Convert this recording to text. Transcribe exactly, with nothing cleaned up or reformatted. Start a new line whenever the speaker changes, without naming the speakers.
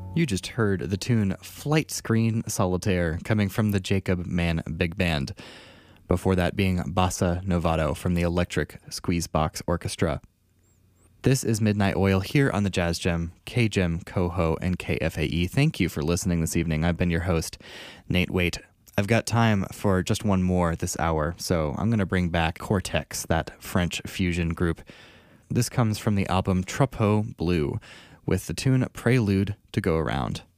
You just heard the tune Flight Screen Solitaire coming from the Jacob Mann Big Band. Before that being Bossa Novato from the Electric Squeezebox Orchestra. This is Midnight Oil here on the Jazz Gem, K G E M, Coho, and K F A E. Thank you for listening this evening. I've been your host, Nate Waite. I've got time for just one more this hour, so I'm going to bring back Cortex, that French fusion group. This comes from the album Troupeau Blue, with the tune Prelude to Go Around.